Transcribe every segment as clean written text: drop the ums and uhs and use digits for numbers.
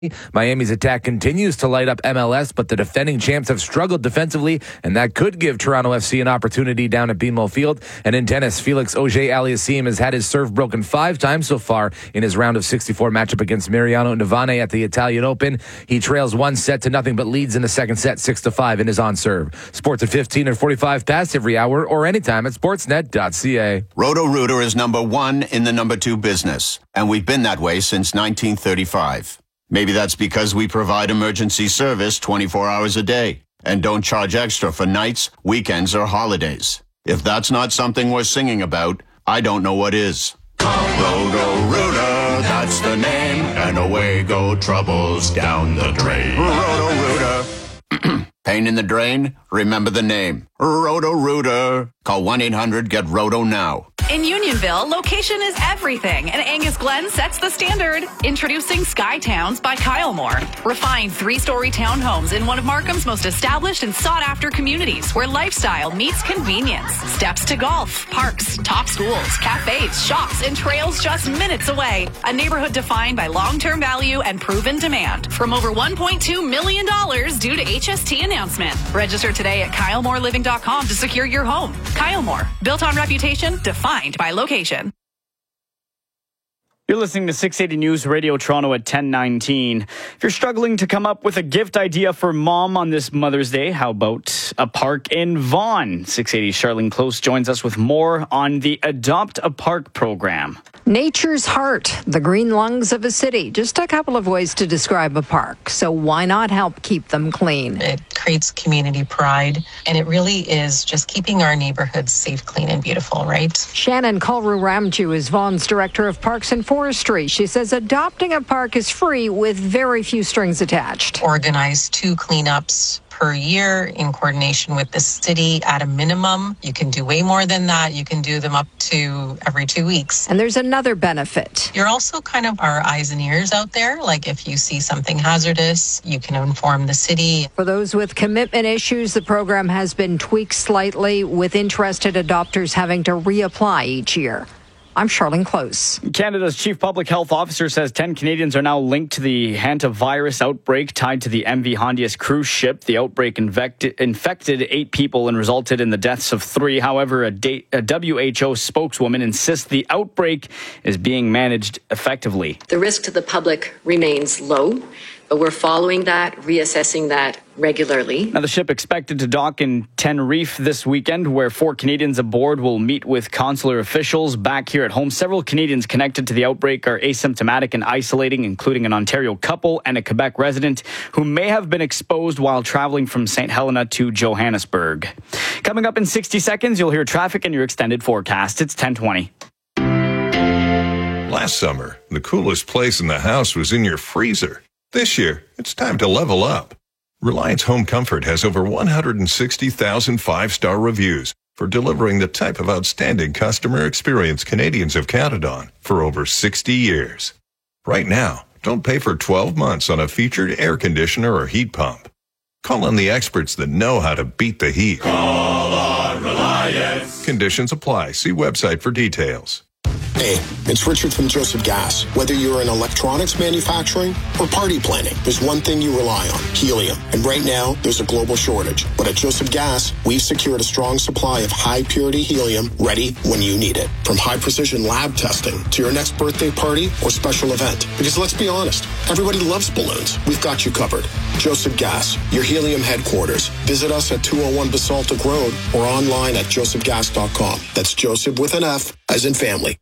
Miami's attack continues to light up MLS, but the defending champs have struggled defensively, and that could give Toronto FC an opportunity down at BMO Field. And in tennis, Felix Auger-Aliassime has had his serve broken 5 times so far in his round of 64 matchup against Mariano Navane at the Italian Open. He trails 1-0 but leads in the second set 6-5 in his on-serve. Sports at 15 or 45 past every hour or anytime at sportsnet.ca. Roto-Rooter is number 1 in the number 2 business, and we've been that way since 1935. Maybe that's because we provide emergency service 24 hours a day and don't charge extra for nights, weekends, or holidays. If that's not something worth singing about, I don't know what is. Roto-Rooter, that's the name, and away go troubles down the drain. Roto-Rooter. Pain in the drain? Remember the name. Roto-Rooter. Call 1-800-GET-ROTO now. In Unionville, location is everything, and Angus Glen sets the standard. Introducing Sky Towns by Kyle Moore. Refined 3-story townhomes in one of Markham's most established and sought-after communities, where lifestyle meets convenience. Steps to golf, parks, top schools, cafes, shops, and trails just minutes away. A neighborhood defined by long-term value and proven demand. From over $1.2 million due to HST announcement. Register today at KyleMooreLiving.com to secure your home. Kyle Moore, built on reputation, defined by location. You're listening to 680 News Radio Toronto at 10:19. If you're struggling to come up with a gift idea for mom on this Mother's Day, how about a park in Vaughan? 680's Charlene Close joins us with more on the Adopt a Park program. Nature's heart, the green lungs of a city. Just a couple of ways to describe a park. So why not help keep them clean? It creates community pride, and it really is just keeping our neighborhoods safe, clean, and beautiful, right? Shannon Kulru-Ramju is Vaughan's Director of Parks and Forestry. She says adopting a park is free with very few strings attached. Organize 2 cleanups per year in coordination with the city at a minimum. You can do way more than that. You can do them up to every 2 weeks. And there's another benefit. You're also kind of our eyes and ears out there. Like if you see something hazardous, you can inform the city. For those with commitment issues, the program has been tweaked slightly, with interested adopters having to reapply each year. I'm Charlene Close. Canada's Chief Public Health Officer says 10 Canadians are now linked to the hantavirus outbreak tied to the MV Hondias cruise ship. The outbreak infected 8 people and resulted in the deaths of 3. However, a WHO spokeswoman insists the outbreak is being managed effectively. The risk to the public remains low, but we're following that, reassessing that regularly. Now, the ship expected to dock in Tenerife this weekend, where 4 Canadians aboard will meet with consular officials. Back here at home, several Canadians connected to the outbreak are asymptomatic and isolating, including an Ontario couple and a Quebec resident who may have been exposed while traveling from St. Helena to Johannesburg. Coming up in 60 seconds, you'll hear traffic and your extended forecast. It's 10:20. Last summer, the coolest place in the house was in your freezer. This year, it's time to level up. Reliance Home Comfort has over 160,000 5-star reviews for delivering the type of outstanding customer experience Canadians have counted on for over 60 years. Right now, don't pay for 12 months on a featured air conditioner or heat pump. Call on the experts that know how to beat the heat. Call on Reliance. Conditions apply. See website for details. Hey, it's Richard from Joseph Gas. Whether you're in electronics manufacturing or party planning, there's one thing you rely on, helium. And right now, there's a global shortage. But at Joseph Gas, we've secured a strong supply of high-purity helium ready when you need it. From high-precision lab testing to your next birthday party or special event. Because let's be honest, everybody loves balloons. We've got you covered. Joseph Gas, your helium headquarters. Visit us at 201 Basaltic Road or online at josephgas.com. That's Joseph with an F, as in family.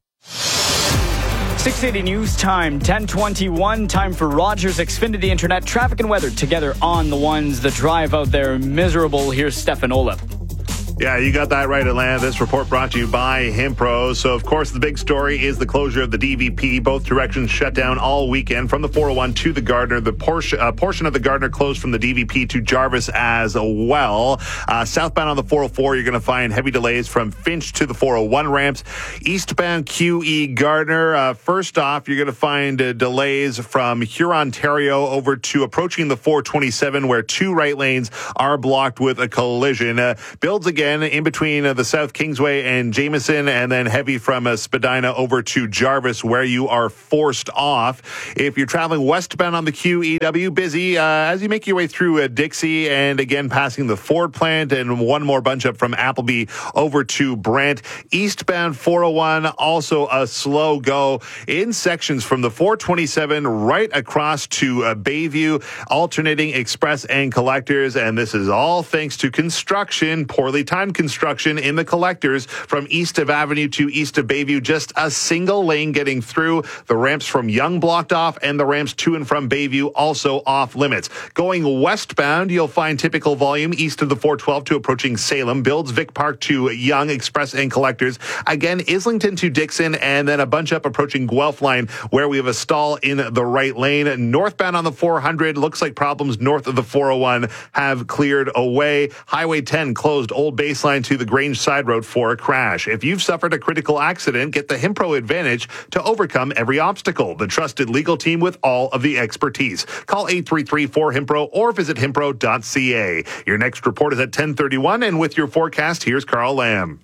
680 News Time, 10:21. Time for Rogers Xfinity Internet traffic and weather together on the ones. The drive out there miserable. Here's Stefan Olep. Yeah, you got that right, Atlanta. This report brought to you by Himpro. So, of course, the big story is the closure of the DVP. Both directions shut down all weekend from the 401 to the Gardner. The portion of the Gardner closed from the DVP to Jarvis as well. Southbound on the 404, you're going to find heavy delays from Finch to the 401 ramps. Eastbound QE Gardner, first off, you're going to find delays from Hurontario over to approaching the 427, where 2 right lanes are blocked with a collision. Builds again again in between the South Kingsway and Jameson, and then heavy from Spadina over to Jarvis, where you are forced off. If you're traveling westbound on the QEW, busy as you make your way through Dixie, and again passing the Ford plant, and one more bunch up from Appleby over to Brant. Eastbound 401, also a slow go in sections from the 427 right across to Bayview, alternating express and collectors, and this is all thanks to construction, poorly timed construction in the collectors from east of Avenue to east of Bayview. Just a single lane getting through. The ramps from Young blocked off, and the ramps to and from Bayview also off limits. Going westbound, you'll find typical volume east of the 412 to approaching Salem, builds Vic Park to Young, express and collectors. Again, Islington to Dixon, and then a bunch up approaching Guelph line, where we have a stall in the right lane. Northbound on the 400, looks like problems north of the 401 have cleared away. Highway 10 closed Old Baseline to the Grange Side Road for a crash. If you've suffered a critical accident, get the Himpro Advantage to overcome every obstacle. The trusted legal team with all of the expertise. Call 833-4HIMPRO or visit himpro.ca. Your next report is at 10:31, and with your forecast, here's Carl Lamb.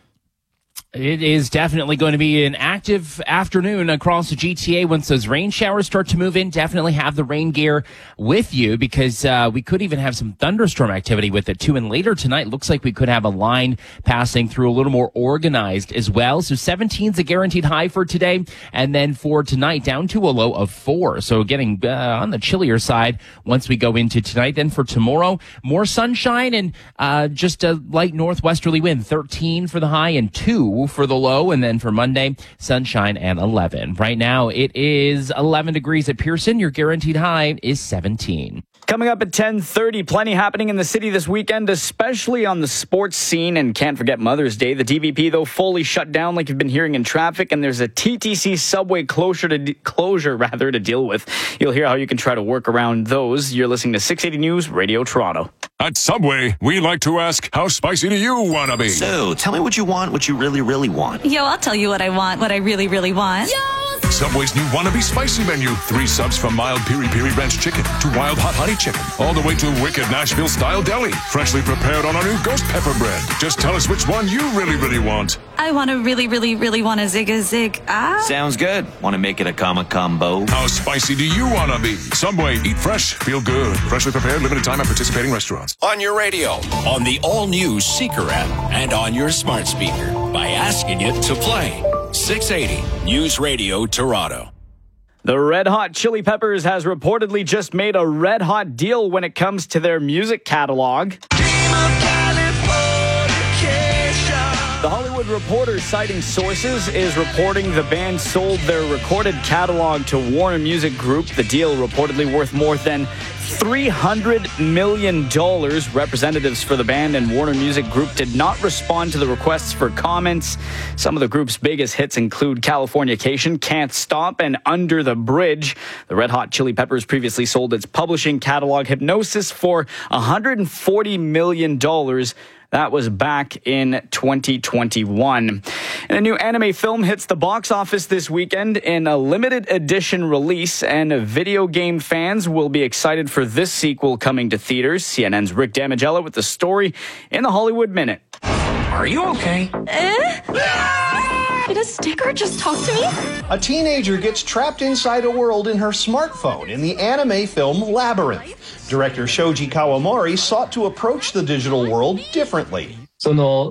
It is definitely going to be an active afternoon across the GTA. Once those rain showers start to move in, definitely have the rain gear with you, because we could even have some thunderstorm activity with it too. And later tonight, looks like we could have a line passing through a little more organized as well. So 17 is a guaranteed high for today. And then for tonight, down to a low of 4. So getting on the chillier side once we go into tonight. Then for tomorrow, more sunshine and just a light northwesterly wind. 13 for the high and 2 for the low, and then for Monday, sunshine and 11. Right now, it is 11 degrees at Pearson. Your guaranteed high is 17. Coming up at 10:30, plenty happening in the city this weekend, especially on the sports scene. And can't forget Mother's Day. The DVP, though, fully shut down like you've been hearing in traffic. And there's a TTC subway closure to deal with. You'll hear how you can try to work around those. You're listening to 680 News, Radio Toronto. At Subway, we like to ask, how spicy do you want to be? So, tell me what you want, what you really, really want. Yo, I'll tell you what I want, what I really, really want. Yo! Subway's new Wannabe Spicy menu. 3 subs from mild piri-piri ranch chicken to wild hot honey chicken, all the way to wicked Nashville-style deli, freshly prepared on our new ghost pepper bread. Just tell us which one you really, really want. I want to really, really, really want a zig. Sounds good. Want to make it a combo? How spicy do you want to be? Subway, eat fresh, feel good. Freshly prepared, limited time at participating restaurants. On your radio, on the all-new Seeker app, and on your smart speaker by asking it to play. 680 News Radio Toronto. The Red Hot Chili Peppers has reportedly just made a red hot deal when it comes to their music catalog. The Hollywood Reporter, citing sources, is reporting the band sold their recorded catalog to Warner Music Group. The deal reportedly worth more than $300 million. Representatives for the band and Warner Music Group did not respond to the requests for comments. Some of the group's biggest hits include Californication, Can't Stop, and Under the Bridge. The Red Hot Chili Peppers previously sold its publishing catalog, Hypnosis, for $140 million. That was back in 2021. And a new anime film hits the box office this weekend in a limited edition release, and video game fans will be excited for this sequel coming to theaters. CNN's Rick Damigella with the story in the Hollywood Minute. Are you okay? Did a sticker just talk to me? A teenager gets trapped inside a world in her smartphone in the anime film Labyrinth. Director Shoji Kawamori sought to approach the digital world differently. It's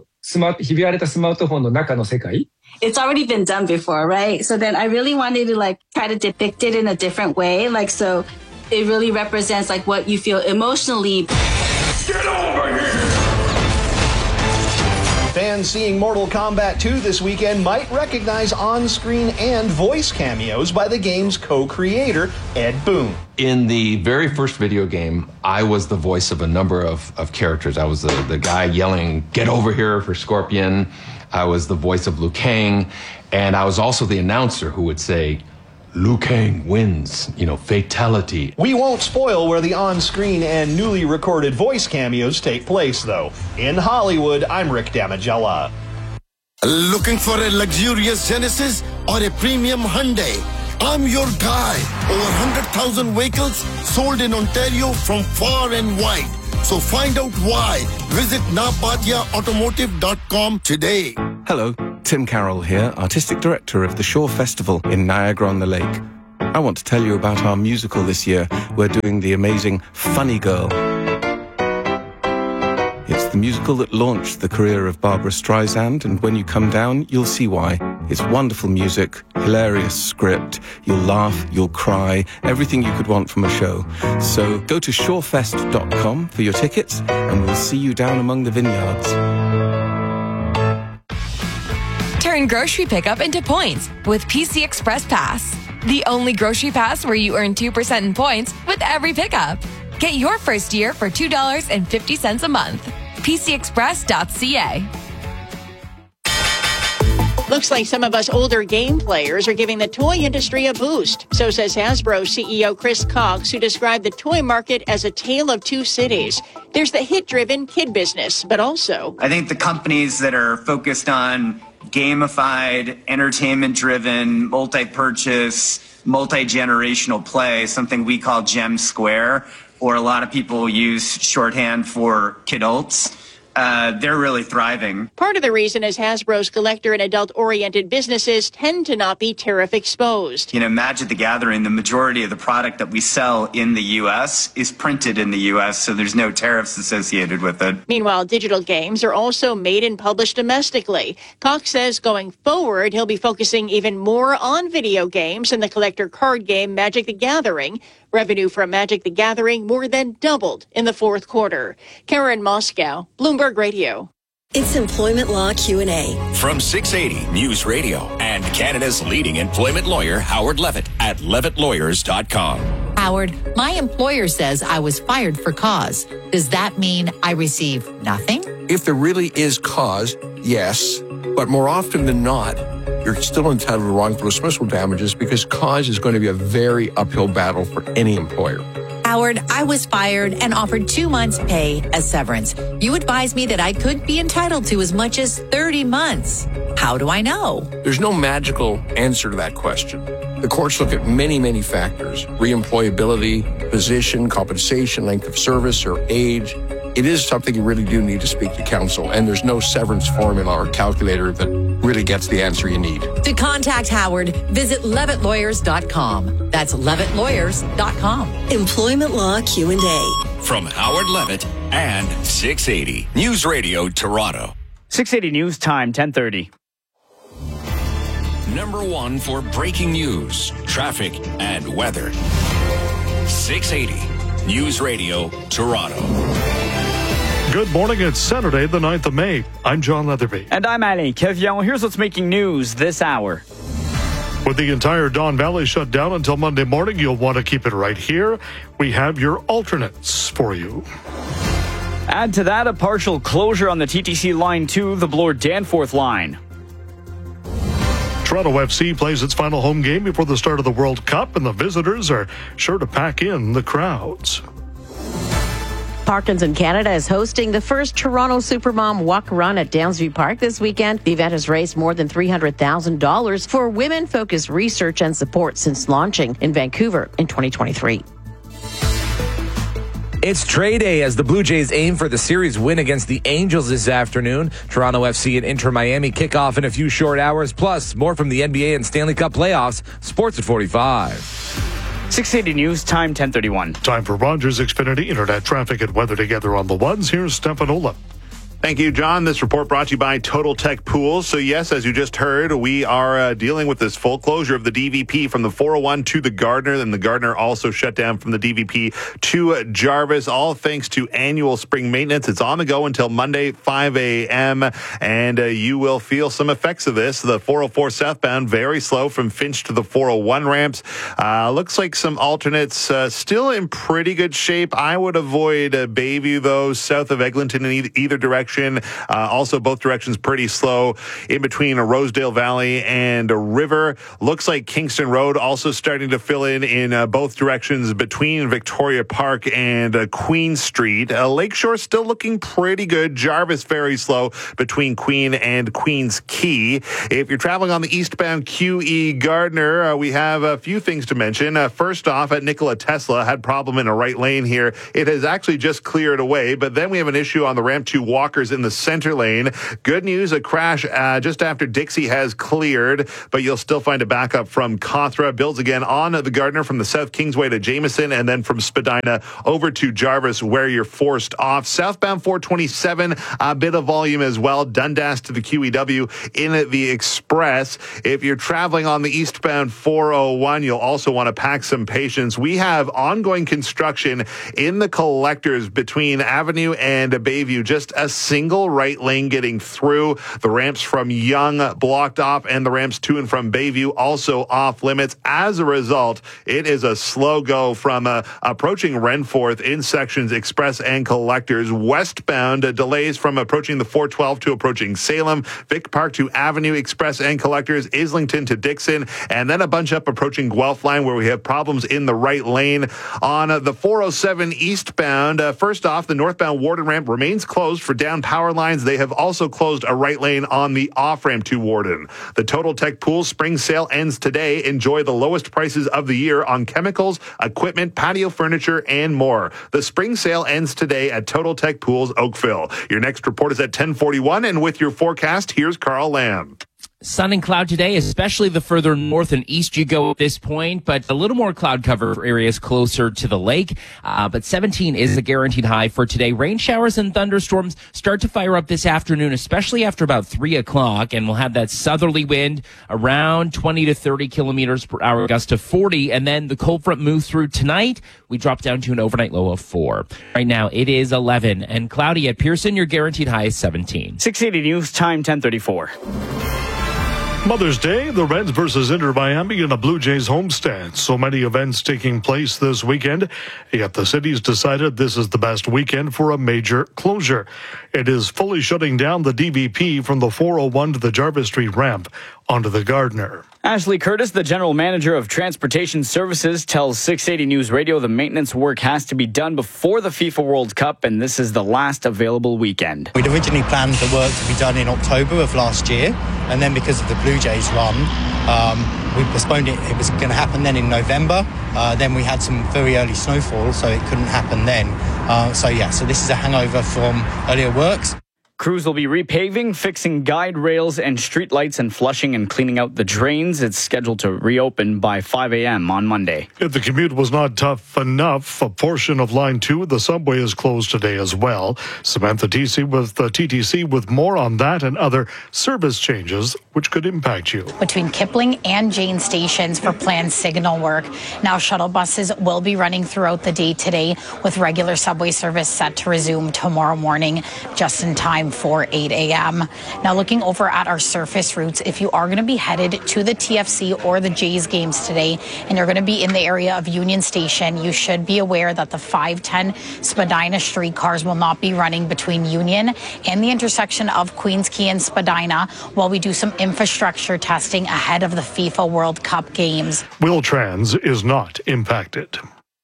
already been done before, right? So then I really wanted to try to depict it in a different way. So it really represents what you feel emotionally. Get over here! Fans seeing Mortal Kombat 2 this weekend might recognize on-screen and voice cameos by the game's co-creator, Ed Boon. In the very first video game, I was the voice of a number of characters. I was the guy yelling, "Get over here," for Scorpion. I was the voice of Liu Kang. And I was also the announcer who would say, "Liu Kang wins, fatality." We won't spoil where the on-screen and newly recorded voice cameos take place, though. In Hollywood, I'm Rick Damigella. Looking for a luxurious Genesis or a premium Hyundai? I'm your guy. Over 100,000 vehicles sold in Ontario from far and wide. So find out why. Visit napadiaautomotive.com today. Hello, Tim Carroll here, Artistic Director of the Shore Festival in Niagara-on-the-Lake. I want to tell you about our musical this year. We're doing the amazing Funny Girl. It's the musical that launched the career of Barbara Streisand, and when you come down, you'll see why. It's wonderful music, hilarious script, you'll laugh, you'll cry, everything you could want from a show. So go to shorefest.com for your tickets, and we'll see you down among the vineyards. Turn grocery pickup into points with PC Express Pass. The only grocery pass where you earn 2% in points with every pickup. Get your first year for $2.50 a month. PCExpress.ca. Looks like some of us older game players are giving the toy industry a boost. So says Hasbro CEO Chris Cox, who described the toy market as a tale of two cities. There's the hit-driven kid business, but also, I think the companies that are focused on gamified, entertainment-driven, multi-purchase, multi-generational play, something we call Gem Square, or a lot of people use shorthand for kidults, they're really thriving. Part of the reason is Hasbro's collector and adult-oriented businesses tend to not be tariff exposed. You know, Magic the Gathering, the majority of the product that we sell in the U.S. is printed in the U.S., so there's no tariffs associated with it. Meanwhile, digital games are also made and published domestically. Cox says going forward, he'll be focusing even more on video games and the collector card game Magic the Gathering. Revenue from Magic the Gathering more than doubled in the fourth quarter. Karen Moscow, Bloomberg Radio. It's Employment Law Q&A. From 680 News Radio and Canada's leading employment lawyer, Howard Levitt at levittlawyers.com. Howard, my employer says I was fired for cause. Does that mean I receive nothing? If there really is cause, yes. But more often than not, you're still entitled to wrongful dismissal damages because cause is going to be a very uphill battle for any employer. Howard, I was fired and offered 2 months' pay as severance. You advised me that I could be entitled to as much as 30 months. How do I know? There's no magical answer to that question. The courts look at many, many factors: reemployability, position, compensation, length of service, or age. It is something you really do need to speak to counsel, and there's no severance formula or calculator that really gets the answer you need. To contact Howard, visit levittlawyers.com. That's levittlawyers.com. Employment Law Q&A. From Howard Levitt and 680 News Radio Toronto. 680 News Time, 10:30. Number one for breaking news, traffic, and weather. 680 News Radio Toronto. Good morning. It's Saturday, the 9th of May. I'm John Leatherby. And I'm Ali Kevion. Here's what's making news this hour. With the entire Don Valley shut down until Monday morning, you'll want to keep it right here. We have your alternates for you. Add to that a partial closure on the TTC Line 2, the Bloor Danforth line. Toronto FC plays its final home game before the start of the World Cup, and the visitors are sure to pack in the crowds. Parkinson Canada is hosting the first Toronto Supermom Walk Run at Downsview Park this weekend. The event has raised more than $300,000 for women-focused research and support since launching in Vancouver in 2023. It's trade day as the Blue Jays aim for the series win against the Angels this afternoon. Toronto FC and Inter Miami kick off in a few short hours. Plus, more from the NBA and Stanley Cup playoffs. Sports at 45. 680 News, time 10:31. Time for Rogers Xfinity Internet traffic and weather together on the ones. Here's Stefanola. Thank you, John. This report brought to you by Total Tech Pools. So, yes, as you just heard, we are dealing with this full closure of the DVP from the 401 to the Gardner, and the Gardner also shut down from the DVP to Jarvis, all thanks to annual spring maintenance. It's on the go until Monday, 5 a.m., and you will feel some effects of this. The 404 southbound, very slow from Finch to the 401 ramps. Looks like some alternates still in pretty good shape. I would avoid Bayview, though, south of Eglinton in either direction. direction. Also, both directions pretty slow in between Rosedale Valley and River. Looks like Kingston Road also starting to fill in both directions between Victoria Park and Queen Street. Lakeshore still looking pretty good. Jarvis very slow between Queen and Queen's Quay. If you're traveling on the eastbound QE Gardner, we have a few things to mention. First off, at Nikola Tesla, had problem in a right lane here. It has actually just cleared away, but then we have an issue on the ramp to Walkers in the center lane. Good news, a crash just after Dixie has cleared, but you'll still find a backup from Cawthra. Builds again on the Gardner from the South Kingsway to Jameson, and then from Spadina over to Jarvis, where you're forced off. Southbound 427, a bit of volume as well. Dundas to the QEW in the Express. If you're traveling on the eastbound 401, you'll also want to pack some patience. We have ongoing construction in the collectors between Avenue and Bayview. Just a single right lane getting through. The ramps from Yonge blocked off, and the ramps to and from Bayview also off limits. As a result, it is a slow go from approaching Renforth in sections Express and collectors. Westbound delays from approaching the 412 to approaching Salem, Vic Park to Avenue, Express and collectors, Islington to Dixon, and then a bunch up approaching Guelph line where we have problems in the right lane. On the 407 eastbound, first off, the northbound Warden ramp remains closed for down power lines. They have also closed a right lane on the off-ramp to Warden. The Total Tech Pool spring sale ends today. Enjoy the lowest prices of the year on chemicals, equipment, patio furniture, and more. The spring sale ends today at Total Tech Pools, Oakville. Your next report is at 10:41, and with your forecast, here's Carl Lamb. Sun and cloud today, especially the further north and east you go at this point, but a little more cloud cover for areas closer to the lake. But 17 is the guaranteed high for today. Rain showers and thunderstorms start to fire up this afternoon, especially after about 3 o'clock, and we'll have that southerly wind around 20 to 30 kilometers per hour, gust to 40, and then the cold front moves through tonight. We drop down to an overnight low of 4. Right now, it is 11 and cloudy at Pearson. Your guaranteed high is 17. 680 News Time, 10:34. Mother's Day, the Reds versus Inter Miami in a Blue Jays homestand. So many events taking place this weekend, yet the city's decided this is the best weekend for a major closure. It is fully shutting down the DVP from the 401 to the Jarvis Street ramp onto the Gardner. Ashley Curtis, the general manager of Transportation Services, tells 680 News Radio the maintenance work has to be done before the FIFA World Cup, and this is the last available weekend. We'd originally planned the work to be done in October of last year, and then because of the Blue Jays run, we postponed it. It was going to happen then in November. Then we had some very early snowfall, so it couldn't happen then. So this is a hangover from earlier works. Crews will be repaving, fixing guide rails and street lights, and flushing and cleaning out the drains. It's scheduled to reopen by 5 a.m. on Monday. If the commute was not tough enough, a portion of Line 2, the subway, is closed today as well. Samantha TTC with more on that and other service changes which could impact you. Between Kipling and Jane stations for planned signal work. Now shuttle buses will be running throughout the day today, with regular subway service set to resume tomorrow morning, just in time for 8 a.m. Now looking over at our surface routes, if you are going to be headed to the TFC or the Jays games today, and you're going to be in the area of Union Station, you should be aware that the 510 Spadina streetcars will not be running between Union and the intersection of Queens Quay and Spadina while we do some infrastructure testing ahead of the FIFA World Cup games. Wheel-Trans is not impacted.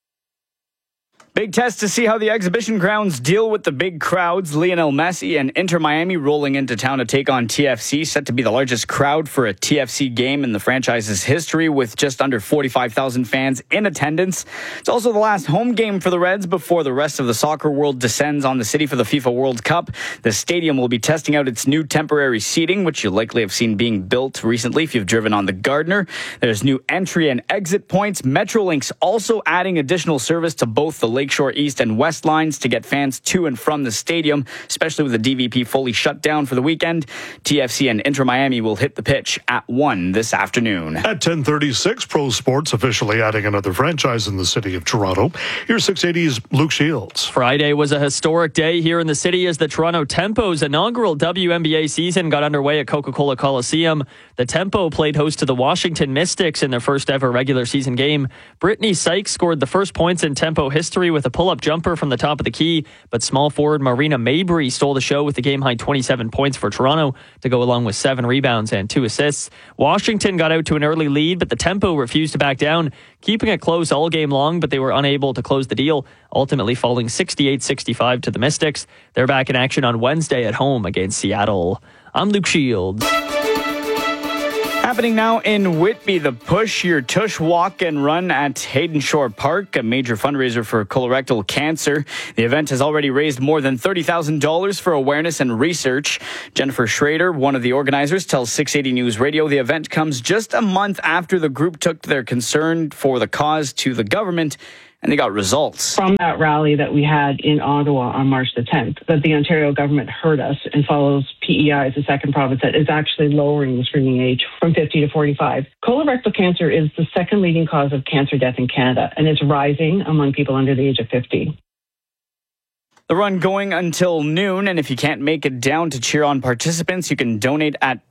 Big test to see how the exhibition grounds deal with the big crowds. Lionel Messi and Inter Miami rolling into town to take on TFC, set to be the largest crowd for a TFC game in the franchise's history, with just under 45,000 fans in attendance. It's also the last home game for the Reds before the rest of the soccer world descends on the city for the FIFA World Cup. The stadium will be testing out its new temporary seating, which you likely have seen being built recently if you've driven on the Gardner. There's new entry and exit points. Metrolinx also adding additional service to both the Lakeshore East and West lines to get fans to and from the stadium, especially with the DVP fully shut down for the weekend. TFC and Inter Miami will hit the pitch at 1 this afternoon. At 10:36, Pro Sports officially adding another franchise in the city of Toronto. Here's 680's Luke Shields. Friday was a historic day here in the city as the Toronto Tempo's inaugural WNBA season got underway at Coca-Cola Coliseum. The Tempo played host to the Washington Mystics in their first ever regular season game. Brittany Sykes scored the first points in Tempo history with with a pull-up jumper from the top of the key, but small forward Marina Mabrey stole the show with the game-high 27 points for Toronto to go along with 7 rebounds and 2 assists. Washington got out to an early lead, but the Tempo refused to back down, keeping it close all game long, but they were unable to close the deal, ultimately falling 68-65 to the Mystics. They're back in action on Wednesday at home against Seattle. I'm Luke Shields. Happening now in Whitby, the Push Your Tush Walk and Run at Hayden Shore Park, a major fundraiser for colorectal cancer. The event has already raised more than $30,000 for awareness and research. Jennifer Schrader, one of the organizers, tells 680 News Radio the event comes just a month after the group took their concern for the cause to the government, and they got results. From that rally that we had in Ottawa on March the 10th, that the Ontario government heard us and follows PEI as the second province that is actually lowering the screening age from 50 to 45. Colorectal cancer is the second leading cause of cancer death in Canada, and it's rising among people under the age of 50. The run going until noon, and if you can't make it down to cheer on participants, you can donate at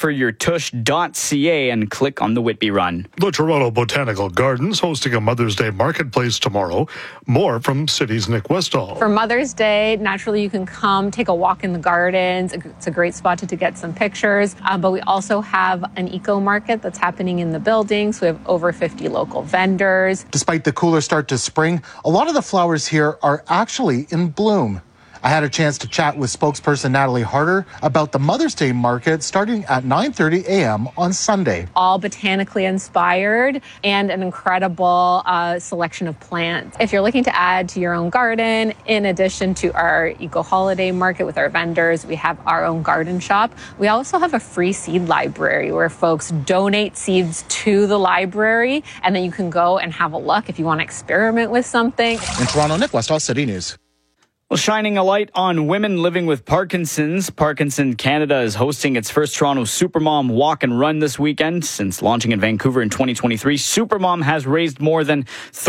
pushforyourtush.ca and click on the Whitby Run. The Toronto Botanical Gardens hosting a Mother's Day marketplace tomorrow. More from City's Nick Westall. For Mother's Day, naturally you can come take a walk in the gardens. It's a great spot to get some pictures. But we also have an eco market that's happening in the building. So we have over 50 local vendors. Despite the cooler start to spring, a lot of the flowers here are actually in bloom. I had a chance to chat with spokesperson Natalie Harder about the Mother's Day market starting at 9:30 a.m. on Sunday. All botanically inspired and an incredible selection of plants. If you're looking to add to your own garden, in addition to our eco holiday market with our vendors, we have our own garden shop. We also have a free seed library where folks donate seeds to the library, and then you can go and have a look if you want to experiment with something. In Toronto, Nick Westall, City News. Well, shining a light on women living with Parkinson's, Parkinson Canada is hosting its first Toronto Supermom Walk and Run this weekend. Since launching in Vancouver in 2023, Supermom has raised more than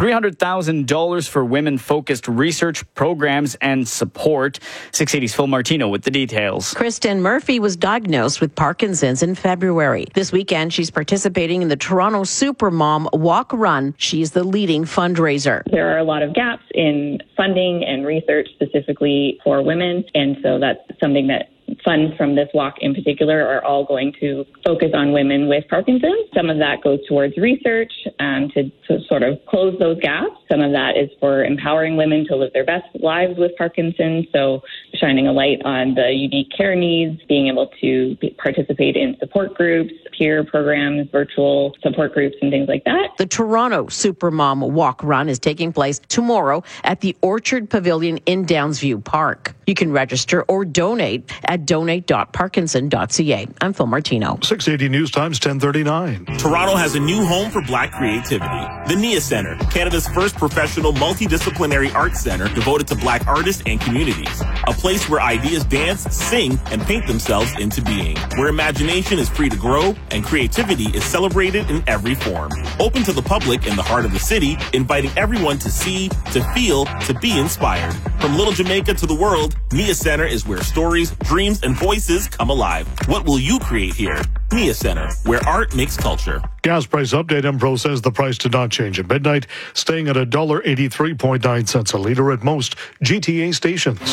$300,000 for women-focused research programs and support. 680's Phil Martino with the details. Kristen Murphy was diagnosed with Parkinson's in February. This weekend, she's participating in the Toronto Supermom Walk Run. She's the leading fundraiser. There are a lot of gaps in funding and research specifically for women, and so that's something that funds from this walk in particular are all going to focus on women with Parkinson's. Some of that goes towards research to sort of close those gaps. Some of that is for empowering women to live their best lives with Parkinson's, so shining a light on the unique care needs, being able to participate in support groups, peer programs, virtual support groups, and things like that. The Toronto Supermom Walk Run is taking place tomorrow at the Orchard Pavilion in Downsview Park. You can register or donate at donate.parkinson.ca. I'm Phil Martino. 680 News Times 1039. Toronto has a new home for Black creativity. The NIA Centre, Canada's first professional multidisciplinary arts center devoted to Black artists and communities. A place where ideas dance, sing, and paint themselves into being. Where imagination is free to grow and creativity is celebrated in every form. Open to the public in the heart of the city, inviting everyone to see, to feel, to be inspired. From Little Jamaica to the world, NIA Centre is where stories, dreams, and voices come alive. What will you create here? NIA Centre, where art makes culture. Gas price update. Empro says the price did not change at midnight, staying at $1.83.9 a litre at most GTA stations.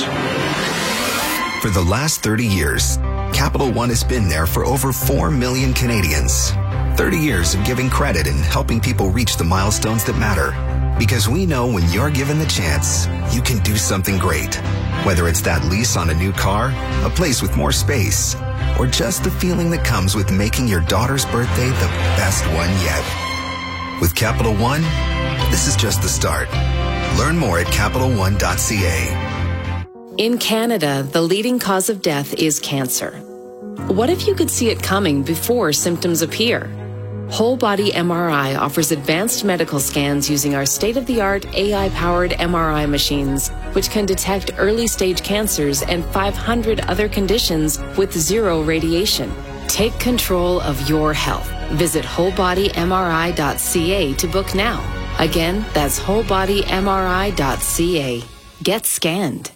For the last 30 years, Capital One has been there for over 4 million Canadians. 30 years of giving credit and helping people reach the milestones that matter. Because we know when you're given the chance, you can do something great. Whether it's that lease on a new car, a place with more space, or just the feeling that comes with making your daughter's birthday the best one yet. With Capital One, this is just the start. Learn more at CapitalOne.ca. In Canada, the leading cause of death is cancer. What if you could see it coming before symptoms appear? Whole Body MRI offers advanced medical scans using our state-of-the-art AI-powered MRI machines, which can detect early-stage cancers and 500 other conditions with zero radiation. Take control of your health. Visit wholebodymri.ca to book now. Again, that's wholebodymri.ca. Get scanned.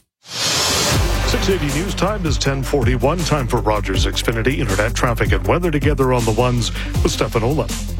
680 News Time is 10:41. Time for Rogers Xfinity Internet traffic and weather together on the ones with Stefan Ola.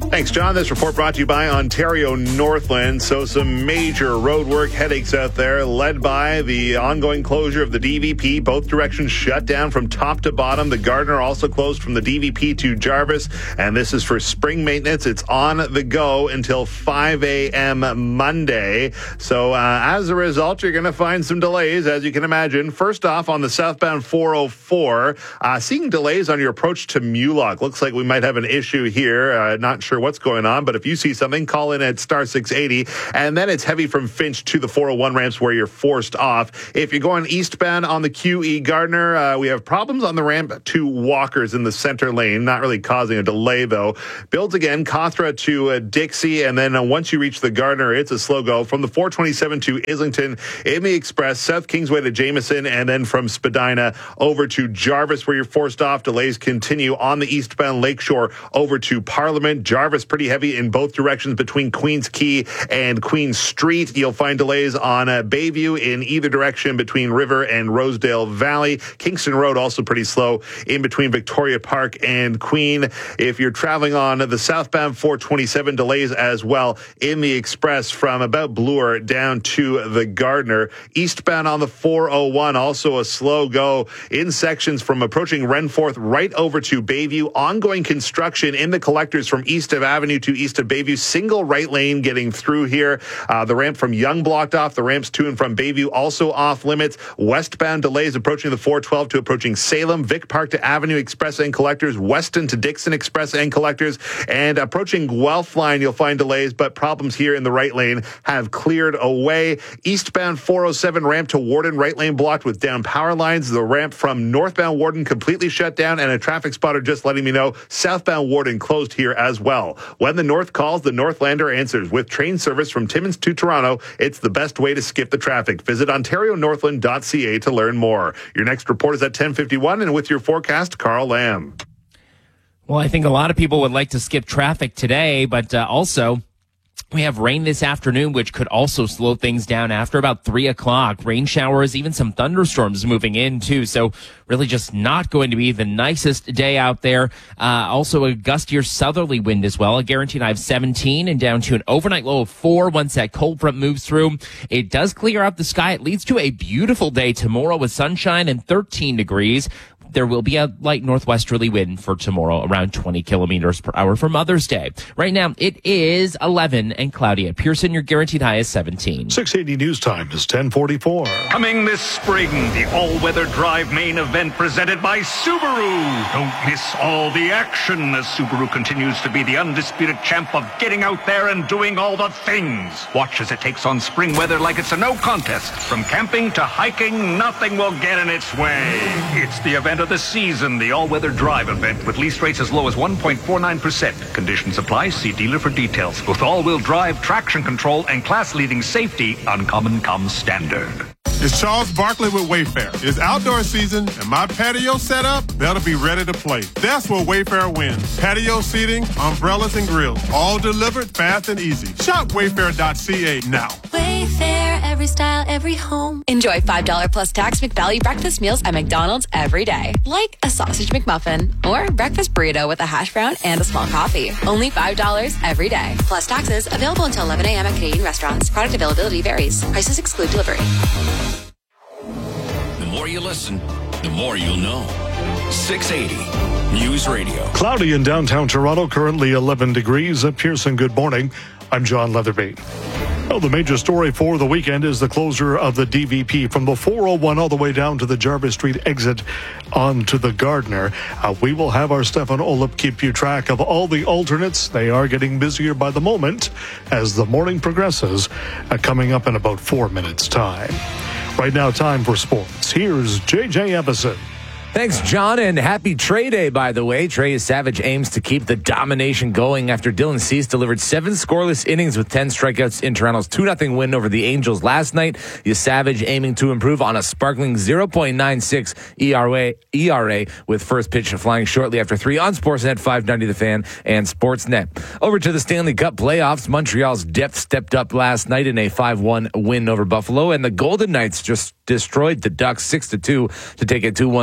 Thanks, John. This report brought to you by Ontario Northland. So some major road work headaches out there, led by the ongoing closure of the DVP. Both directions shut down from top to bottom. The Gardiner also closed from the DVP to Jarvis. And this is for spring maintenance. It's on the go until 5 a.m. Monday. So as a result, you're going to find some delays, as you can imagine. First off, on the southbound 404, seeing delays on your approach to Mulock. Looks like we might have an issue here. Not sure what's going on, but if you see something, call in at star 680. And then it's heavy from Finch to the 401 ramps where you're forced off. If you're going eastbound on the QE Gardiner, we have problems on the ramp to Walkers in the center lane, not really causing a delay though. Builds again, Cawthra to Dixie, and then once you reach the Gardiner, it's a slow go from the 427 to Islington in the Express, South Kingsway to Jameson, and then from Spadina over to Jarvis where you're forced off. Delays continue on the eastbound Lakeshore over to Parliament. Jarvis pretty heavy in both directions between Queens Quay and Queen Street. You'll find delays on Bayview in either direction between River and Rosedale Valley. Kingston Road also pretty slow in between Victoria Park and Queen. If you're traveling on the southbound 427, delays as well in the Express from about Bloor down to the Gardiner. Eastbound on the 401, also a slow go in sections from approaching Renforth right over to Bayview. Ongoing construction in the collectors from east of Avenue to east of Bayview. Single right lane getting through here. The ramp from Yonge blocked off. The ramps to and from Bayview also off limits. Westbound delays approaching the 412 to approaching Salem. Vic Park to Avenue Express and collectors. Weston to Dixon Express and collectors. And approaching Guelph line, you'll find delays, but problems here in the right lane have cleared away. Eastbound 407 ramp to Warden, right lane blocked with down power lines. The ramp from northbound Warden completely shut down, and a traffic spotter just letting me know southbound Warden closed here as well. When the North calls, the Northlander answers. With train service from Timmins to Toronto, it's the best way to skip the traffic. Visit ontarionorthland.ca to learn more. Your next report is at 10:51, and with your forecast, Carl Lamb. Well, I think a lot of people would like to skip traffic today, but also we have rain this afternoon, which could also slow things down after about 3 o'clock. Rain showers, even some thunderstorms moving in too. So really just not going to be the nicest day out there. Also a gustier southerly wind as well. A guaranteed high of 17 and down to an overnight low of 4 once that cold front moves through. It does clear out the sky. It leads to a beautiful day tomorrow with sunshine and 13 degrees. There will be a light northwesterly wind for tomorrow, around 20 kilometers per hour for Mother's Day. Right now, it is 11 and cloudy at Pearson. Your guaranteed high is 17. 680 news time is 10:44. Coming this spring, the all-weather drive main event presented by Subaru. Don't miss all the action as Subaru continues to be the undisputed champ of getting out there and doing all the things. Watch as it takes on spring weather like it's a no contest. From camping to hiking, nothing will get in its way. It's the event of the season, the all-weather drive event with lease rates as low as 1.49%. Conditions apply. See dealer for details. With all-wheel drive, traction control, and class-leading safety, Uncommon comes standard. It's Charles Barkley with Wayfair. It's outdoor season, and my patio setup, that'll be ready to play. That's where Wayfair wins. Patio seating, umbrellas, and grills, all delivered fast and easy. Shop wayfair.ca now. Wayfair, every style, every home. Enjoy $5 plus tax McValue breakfast meals at McDonald's every day. Like a sausage McMuffin or breakfast burrito with a hash brown and a small coffee. Only $5 every day. Plus taxes, available until 11 a.m. at Canadian restaurants. Product availability varies. Prices exclude delivery. The more you listen, the more you'll know. 680 News Radio. Cloudy in downtown Toronto, currently 11 degrees. At Pearson, good morning. I'm John Leatherby. Well, the major story for the weekend is the closure of the DVP from the 401 all the way down to the Jarvis Street exit onto the Gardiner. We will have our Stefan Olip keep you track of all the alternates. They are getting busier by the moment as the morning progresses, coming up in about 4 minutes' time. Right now, time for sports. Here's JJ Evison. Thanks, John, and happy Trey Day, by the way. Trey Savage aims to keep the domination going after Dylan Cease delivered 7 scoreless innings with 10 strikeouts in Toronto's 2-0 win over the Angels last night. Savage aiming to improve on a sparkling 0.96 ERA with first pitch flying shortly after 3 on Sportsnet, 590 The Fan, and Sportsnet. Over to the Stanley Cup playoffs. Montreal's depth stepped up last night in a 5-1 win over Buffalo, and the Golden Knights just destroyed the Ducks 6-2 to take a 2-1 series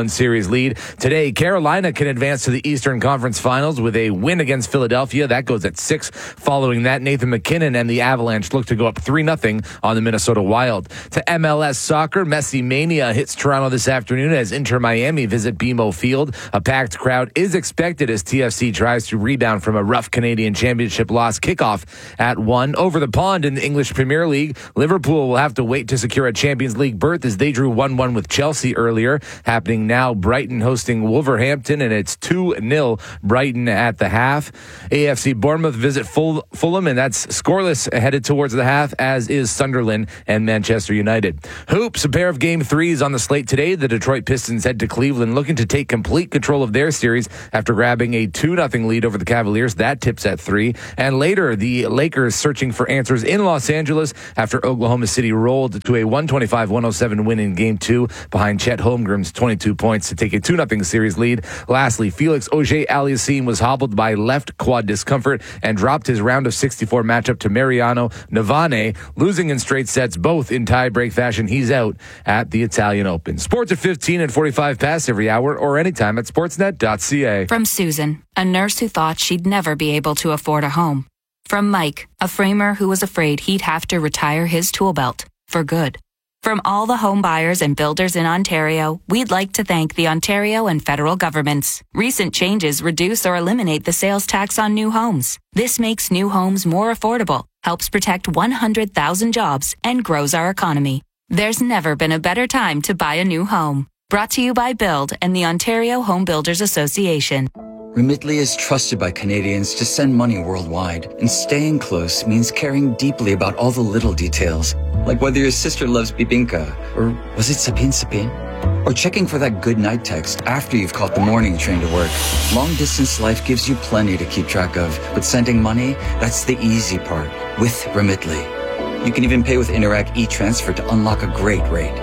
series lead. Today, Carolina can advance to the Eastern Conference Finals with a win against Philadelphia. That goes at 6. Following that, Nathan McKinnon and the Avalanche look to go up 3-0 on the Minnesota Wild. To MLS soccer, Messi Mania hits Toronto this afternoon as Inter Miami visit BMO Field. A packed crowd is expected as TFC tries to rebound from a rough Canadian Championship loss. Kickoff at 1. Over the pond in the English Premier League, Liverpool will have to wait to secure a Champions League berth as they drew 1-1 with Chelsea earlier. Happening now, Brighton hosting Wolverhampton, and it's 2-0 Brighton at the half. AFC Bournemouth visit Fulham, and that's scoreless headed towards the half, as is Sunderland and Manchester United. Hoops, a pair of Game 3s on the slate today. The Detroit Pistons head to Cleveland looking to take complete control of their series after grabbing a 2-0 lead over the Cavaliers. That tips at 3. And later, the Lakers searching for answers in Los Angeles after Oklahoma City rolled to a 125-107 win in Game 2 behind Chet Holmgren's 22 points to take a 2-0 series lead. Lastly, Felix Auger-Aliassime was hobbled by left quad discomfort and dropped his round of 64 matchup to Mariano Navane, losing in straight sets, both in tie-break fashion. He's out at the Italian Open. Sports at 15 and 45 past every hour or anytime at sportsnet.ca. From Susan, a nurse who thought she'd never be able to afford a home. From Mike, a framer who was afraid he'd have to retire his tool belt for good. From all the home buyers and builders in Ontario, we'd like to thank the Ontario and federal governments. Recent changes reduce or eliminate the sales tax on new homes. This makes new homes more affordable, helps protect 100,000 jobs, and grows our economy. There's never been a better time to buy a new home. Brought to you by Build and the Ontario Home Builders Association. Remitly is trusted by Canadians to send money worldwide, and staying close means caring deeply about all the little details, like whether your sister loves bibinka, or was it sapin, or checking for that good night text after you've caught the morning train to work. Long-distance life gives you plenty to keep track of, but sending money, that's the easy part, with Remitly. You can even pay with Interac e-Transfer to unlock a great rate.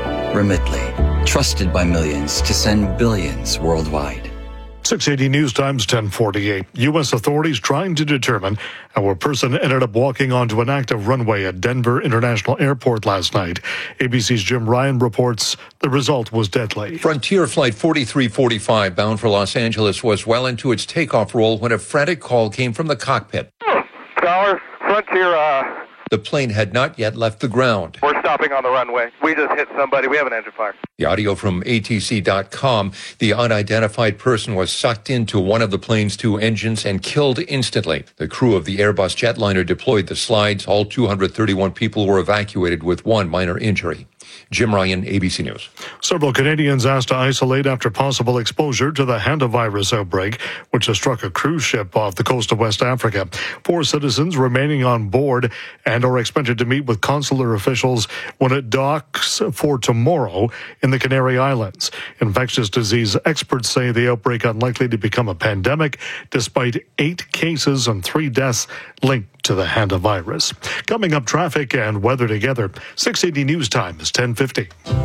Remitly, trusted by millions to send billions worldwide. 680 News Times 1048. U.S. authorities trying to determine how a person ended up walking onto an active runway at Denver International Airport last night. ABC's Jim Ryan reports the result was deadly. Frontier Flight 4345 bound for Los Angeles was well into its takeoff roll when a frantic call came from the cockpit. Scholar, Frontier, The plane had not yet left the ground. We're stopping on the runway. We just hit somebody. We have an engine fire. The audio from ATC.com. The unidentified person was sucked into one of the plane's 2 engines and killed instantly. The crew of the Airbus jetliner deployed the slides. All 231 people were evacuated with 1 minor injury. Jim Ryan, ABC News. Several Canadians asked to isolate after possible exposure to the hantavirus outbreak, which has struck a cruise ship off the coast of West Africa. 4 citizens remaining on board and are expected to meet with consular officials when it docks for tomorrow in the Canary Islands. Infectious disease experts say the outbreak unlikely to become a pandemic, despite 8 cases and 3 deaths linked to the hantavirus. Coming up, traffic and weather together. 680 News Time is 10:50.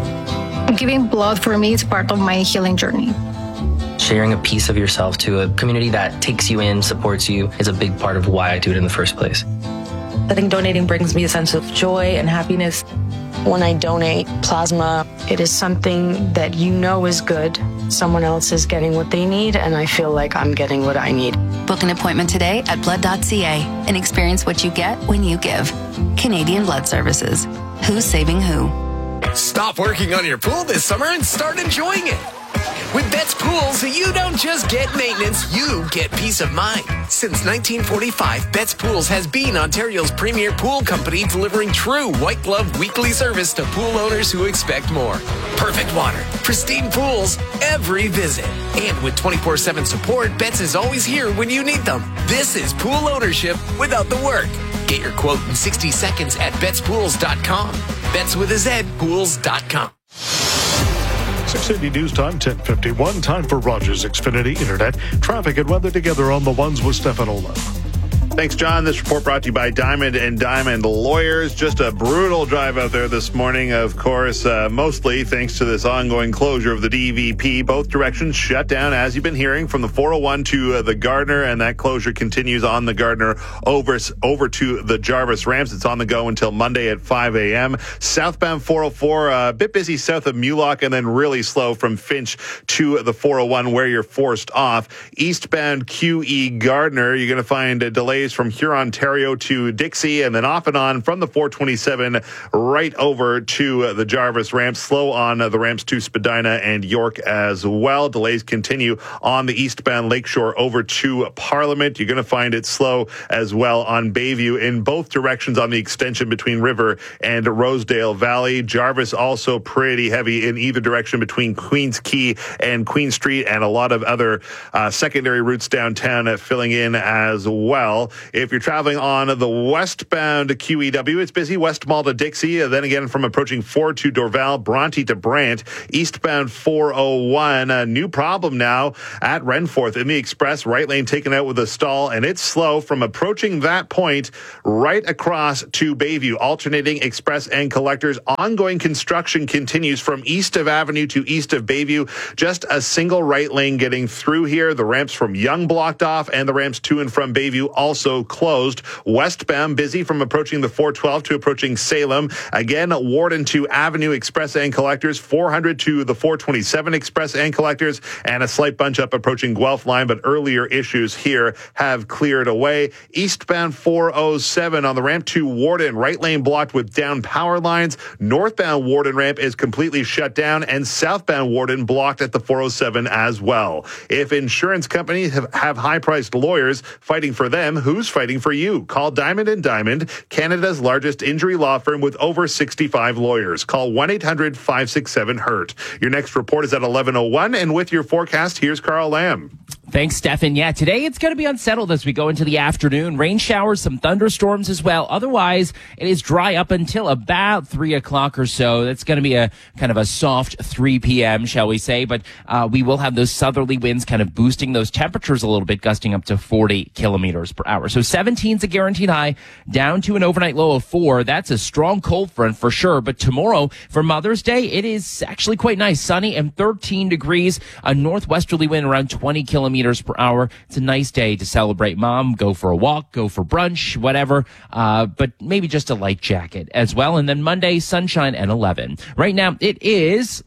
Giving blood for me is part of my healing journey. Sharing a piece of yourself to a community that takes you in, supports you, is a big part of why I do it in the first place. I think donating brings me a sense of joy and happiness. When I donate plasma, it is something that you know is good. Someone else is getting what they need, and I feel like I'm getting what I need. Book an appointment today at blood.ca and experience what you get when you give. Canadian Blood Services. Who's saving who? Stop working on your pool this summer and start enjoying it. With Betts Pools, you don't just get maintenance, you get peace of mind. Since 1945, Betts Pools has been Ontario's premier pool company, delivering true white glove weekly service to pool owners who expect more. Perfect water, pristine pools, every visit. And with 24/7 support, Betts is always here when you need them. This is pool ownership without the work. Get your quote in 60 seconds at betspools.com. Betts with a Z, pools.com. 680 News Time, 10:51. Time for Rogers Xfinity Internet. Traffic and weather together on the ones with Stefan Olaf. Thanks, John. This report brought to you by Diamond and Diamond Lawyers. Just a brutal drive out there this morning, of course, mostly thanks to this ongoing closure of the DVP. Both directions shut down, as you've been hearing, from the 401 to the Gardner, and that closure continues on the Gardner over to the Jarvis ramps. It's on the go until Monday at 5 a.m. Southbound 404, a bit busy south of Mulock, and then really slow from Finch to the 401 where you're forced off. Eastbound QE Gardner, you're going to find delays from Huron, Ontario to Dixie, and then off and on from the 427 right over to the Jarvis ramp. Slow on the ramps to Spadina and York as well. Delays continue on the eastbound Lakeshore over to Parliament. You're going to find it slow as well on Bayview in both directions on the extension between River and Rosedale Valley. Jarvis also pretty heavy in either direction between Queens Quay and Queen Street, and a lot of other secondary routes downtown filling in as well. If you're traveling on the westbound QEW, it's busy West Mall to Dixie, then again from approaching Ford to Dorval, Bronte to Brant. Eastbound 401, a new problem now at Renforth in the express, right lane taken out with a stall, and it's slow from approaching that point right across to Bayview, alternating express and collectors. Ongoing construction continues from east of Avenue to east of Bayview. Just a single right lane getting through here. The ramps from Yonge blocked off, and the ramps to and from Bayview also closed. Westbound busy from approaching the 412 to approaching Salem. Again, Warden to Avenue Express and Collectors, 400 to the 427 Express and Collectors, and a slight bunch up approaching Guelph line, but earlier issues here have cleared away. Eastbound 407 on the ramp to Warden, right lane blocked with down power lines. Northbound Warden ramp is completely shut down, and southbound Warden blocked at the 407 as well. If insurance companies have high-priced lawyers fighting for them, who's fighting for you? Call Diamond and Diamond, Canada's largest injury law firm with over 65 lawyers. Call 1-800-567-HURT. Your next report is at 11:01, and with your forecast, here's Carl Lamb. Thanks, Stefan. Yeah, today it's going to be unsettled as we go into the afternoon. Rain showers, some thunderstorms as well. Otherwise, it is dry up until about 3 o'clock or so. That's going to be a kind of a soft 3 p.m., shall we say. But we will have those southerly winds kind of boosting those temperatures a little bit, gusting up to 40 kilometers per hour. So 17's a guaranteed high, down to an overnight low of 4. That's a strong cold front for sure. But tomorrow, for Mother's Day, it is actually quite nice. Sunny and 13 degrees. A northwesterly wind around 20 kilometers per hour. It's a nice day to celebrate Mom, go for a walk, go for brunch, whatever, but maybe just a light jacket as well. And then Monday, sunshine and 11. Right now, it is,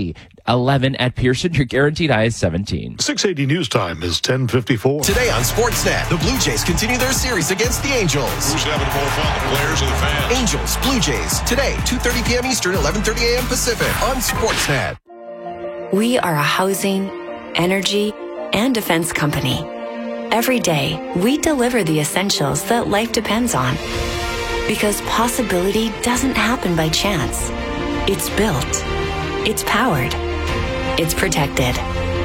11 at Pearson. Your guaranteed high is 17. 680 news time is 10:54. Today on Sportsnet, the Blue Jays continue their series against the Angels. Who's having more fun, the players or the fans? Angels, Blue Jays, today, 2:30 p.m. Eastern, 11:30 a.m. Pacific on Sportsnet. We are a housing, energy, and defense company. Every day, we deliver the essentials that life depends on. Because possibility doesn't happen by chance. It's built. It's powered. It's protected.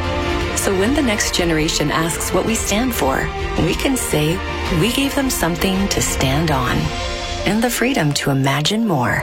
So when the next generation asks what we stand for, we can say we gave them something to stand on. And the freedom to imagine more.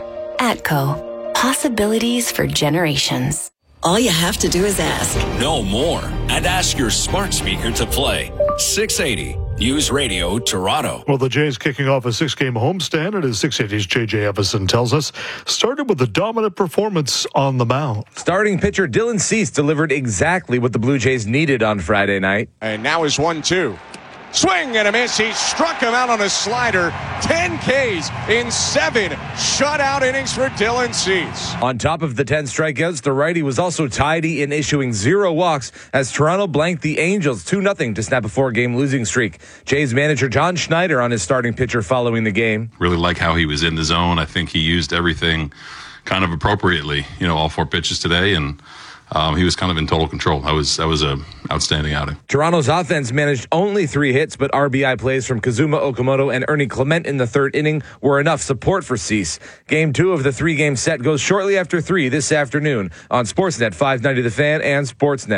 ATCO. Possibilities for generations. All you have to do is ask. Know more and ask your smart speaker to play. 680 News Radio Toronto. Well, the Jays kicking off a 6-game homestand, and as 680's J.J. Evison tells us, started with a dominant performance on the mound. Starting pitcher Dylan Cease delivered exactly what the Blue Jays needed on Friday night. And now is 1-2. Swing and a miss. He struck him out on a slider. 10 Ks in 7 shutout innings for Dylan Cease. On top of the 10 strikeouts, the righty was also tidy in issuing 0 walks as Toronto blanked the Angels 2-0 to snap a 4-game losing streak. Jays manager John Schneider on his starting pitcher following the game. Really like how he was in the zone. I think he used everything kind of appropriately, all 4 pitches today, and he was kind of in total control. That was a outstanding outing. Toronto's offense managed only 3 hits, but RBI plays from Kazuma Okamoto and Ernie Clement in the 3rd inning were enough support for Cease. Game 2 of the 3-game set goes shortly after 3 this afternoon on Sportsnet 590 The Fan and Sportsnet.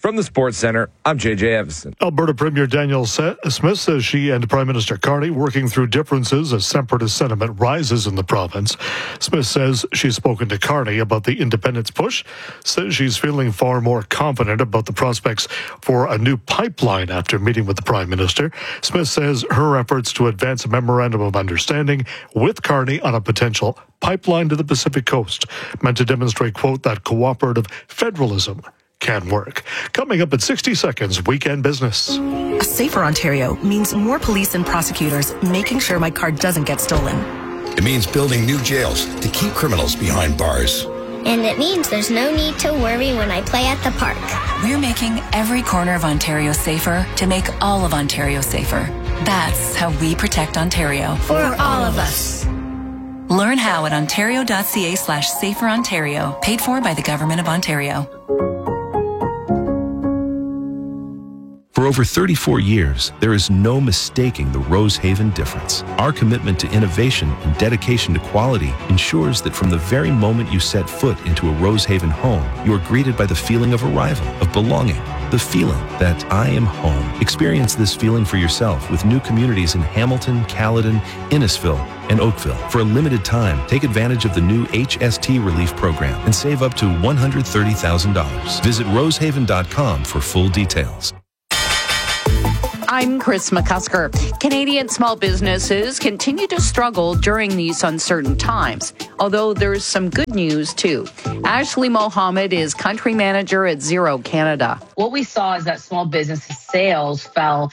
From the Sports Center, I'm J.J. Evison. Alberta Premier Danielle Smith says she and Prime Minister Carney working through differences as separatist sentiment rises in the province. Smith says she's spoken to Carney about the independence push, says she's feeling far more confident about the prospects for a new pipeline after meeting with the Prime Minister. Smith says her efforts to advance a memorandum of understanding with Carney on a potential pipeline to the Pacific Coast meant to demonstrate, quote, that cooperative federalism can work. Coming up at 60 Seconds, Weekend Business. A safer Ontario means more police and prosecutors making sure my car doesn't get stolen. It means building new jails to keep criminals behind bars. And it means there's no need to worry when I play at the park. We're making every corner of Ontario safer to make all of Ontario safer. That's how we protect Ontario. For all of us. Learn how at ontario.ca/saferontario. Paid for by the Government of Ontario. For over 34 years, there is no mistaking the Rosehaven difference. Our commitment to innovation and dedication to quality ensures that from the very moment you set foot into a Rosehaven home, you are greeted by the feeling of arrival, of belonging, the feeling that I am home. Experience this feeling for yourself with new communities in Hamilton, Caledon, Innisfil, and Oakville. For a limited time, take advantage of the new HST Relief Program and save up to $130,000. Visit rosehaven.com for full details. I'm Chris McCusker. Canadian small businesses continue to struggle during these uncertain times, although there's some good news too. Ashley Mohammed is country manager at Zero Canada. What we saw is that small business sales fell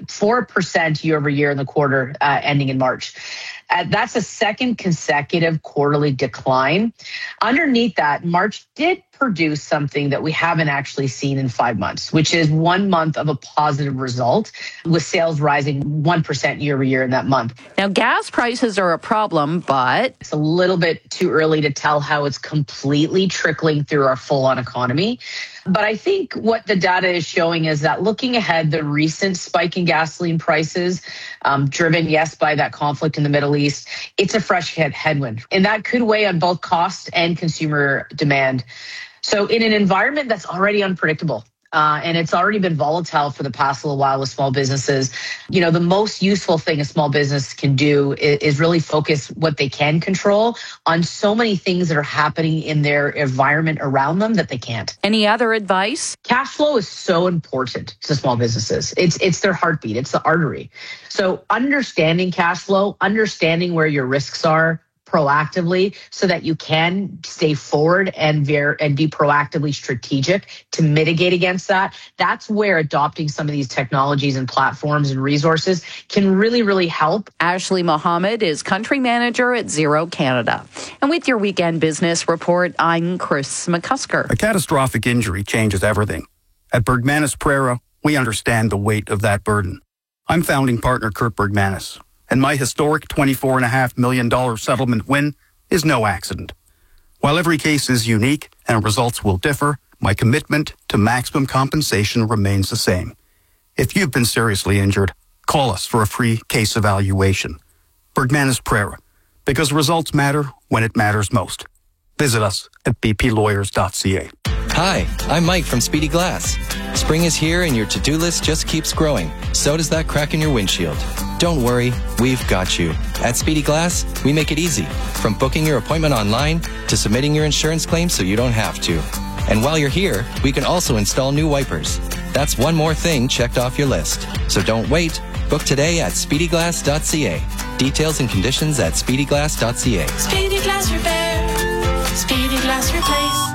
4% year over year in the quarter ending in March. That's a second consecutive quarterly decline. Underneath that, March did produce something that we haven't actually seen in 5 months, which is 1 month of a positive result, with sales rising 1% year over year in that month. Now, gas prices are a problem, but it's a little bit too early to tell how it's completely trickling through our full-on economy. But I think what the data is showing is that looking ahead, the recent spike in gasoline prices, driven, yes, by that conflict in the Middle East, it's a fresh headwind. And that could weigh on both cost and consumer demand. So in an environment that's already unpredictable, and it's already been volatile for the past little while with small businesses, you know, the most useful thing a small business can do is really focus what they can control on so many things that are happening in their environment around them that they can't. Any other advice? Cash flow is so important to small businesses. It's their heartbeat. It's the artery. So understanding cash flow, understanding where your risks are, proactively, so that you can stay forward and be proactively strategic to mitigate against that. That's where adopting some of these technologies and platforms and resources can really, really help. Ashley Mohammed is country manager at Zero Canada. And with your Weekend Business Report, I'm Chris McCusker. A catastrophic injury changes everything. At Bergmanis Prera, we understand the weight of that burden. I'm founding partner Kurt Bergmanis, and my historic $24.5 million settlement win is no accident. While every case is unique and results will differ, my commitment to maximum compensation remains the same. If you've been seriously injured, call us for a free case evaluation. Bergmanis Prera, because results matter when it matters most. Visit us at bplawyers.ca. Hi, I'm Mike from Speedy Glass. Spring is here and your to-do list just keeps growing. So does that crack in your windshield. Don't worry, we've got you. At Speedy Glass, we make it easy. From booking your appointment online to submitting your insurance claim so you don't have to. And while you're here, we can also install new wipers. That's one more thing checked off your list. So don't wait. Book today at speedyglass.ca. Details and conditions at speedyglass.ca. Speedy Glass Repair. Speedy Glass Replace.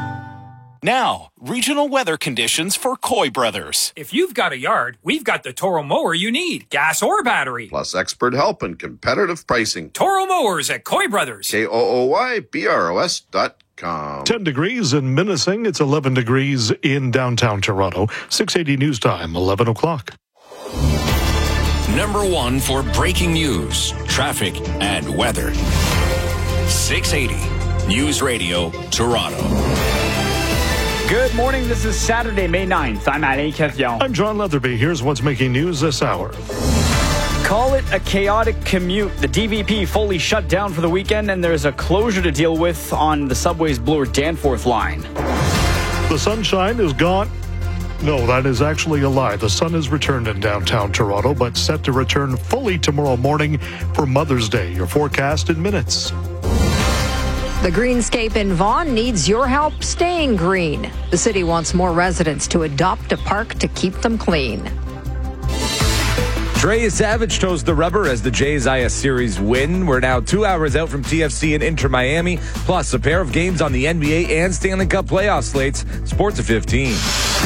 Now, regional weather conditions for Coy Brothers. If you've got a yard, we've got the Toro mower you need, gas or battery. Plus expert help and competitive pricing. Toro mowers at Coy Brothers. KOOYBROS.com. 10 degrees in Minising. It's 11 degrees in downtown Toronto. 680 news time, 11 o'clock. Number one for breaking news, traffic, and weather. 680 News Radio, Toronto. Good morning. This is Saturday, May 9th. I'm Alain Carrion. I'm John Leatherby. Here's what's making news this hour. Call it a chaotic commute. The DVP fully shut down for the weekend, and there's a closure to deal with on the subway's Bloor-Danforth line. The sunshine is gone. No, that is actually a lie. The sun has returned in downtown Toronto, but set to return fully tomorrow morning for Mother's Day. Your forecast in minutes. The greenscape in Vaughan needs your help staying green. The city wants more residents to adopt a park to keep them clean. Trey Savage toes the rubber as the Jays eye a series win. We're now 2 hours out from TFC and Inter Miami, plus a pair of games on the NBA and Stanley Cup playoff slates. Sports at 15.